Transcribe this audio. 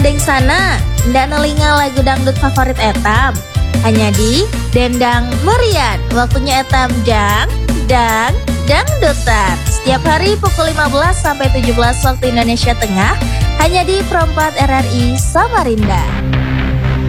Deng sana, ndak nelinga lagu dangdut favorit etam. Hanya di Dendang Merian. Waktunya etam dangdutan. Setiap hari pukul 15 sampai 17 waktu Indonesia Tengah. Hanya di Perempat RRI Samarinda.